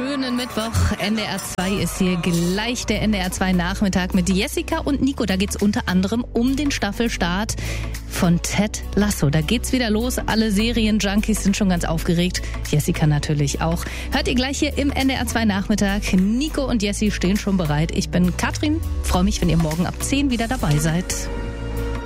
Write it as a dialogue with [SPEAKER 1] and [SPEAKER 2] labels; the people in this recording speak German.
[SPEAKER 1] schönen Mittwoch. NDR 2 ist hier gleich der NDR 2 Nachmittag mit Jessica und Nico. Da geht's unter anderem um den Staffelstart von Ted Lasso. Da geht's wieder los. Alle Serienjunkies sind schon ganz aufgeregt. Jessica natürlich auch. Hört ihr gleich hier im NDR 2 Nachmittag. Nico und Jessie stehen schon bereit. Ich bin Katrin. Freue mich, wenn ihr morgen ab 10 wieder dabei seid.